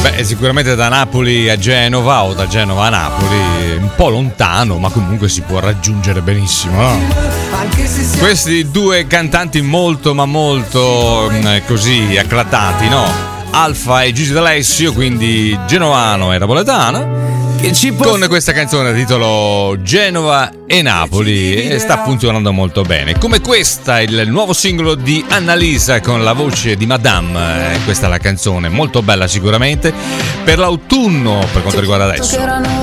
Beh, sicuramente da Napoli a Genova o da Genova a Napoli, un po' lontano, ma comunque si può raggiungere benissimo, no? Questi due cantanti molto ma molto così acclatati, no? Alfa e Gigi D'Alessio, quindi genovano e napoletano, con questa canzone a titolo Genova e Napoli, e sta funzionando molto bene. Come questa, il nuovo singolo di Annalisa con la voce di Madame, questa è la canzone, molto bella sicuramente per l'autunno per quanto riguarda adesso.